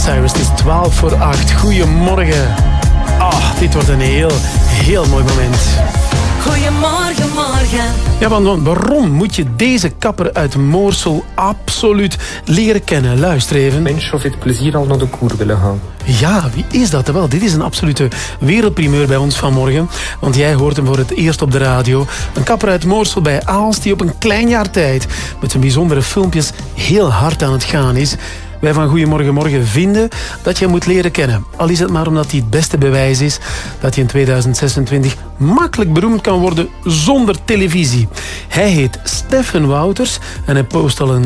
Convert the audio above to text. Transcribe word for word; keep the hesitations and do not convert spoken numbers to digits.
Cyrus. Het is twaalf voor acht. Goedemorgen. Ah, dit wordt een heel, heel mooi moment. Goedemorgen, morgen. Ja, want waarom moet je deze kapper uit Moorsel absoluut leren kennen? Luister even. Mensen of het plezier al naar de koer willen gaan. Ja, wie is dat? Wel, dit is een absolute wereldprimeur bij ons vanmorgen. Want jij hoort hem voor het eerst op de radio. Een kapper uit Moorsel bij Aalst die op een klein jaar tijd met zijn bijzondere filmpjes heel hard aan het gaan is. Wij van Goedemorgen Morgen vinden dat je hem moet leren kennen. Al is het maar omdat hij het beste bewijs is dat je in tweeduizend zesentwintig makkelijk beroemd kan worden zonder televisie. Hij heet Stefan Wouters en hij post al een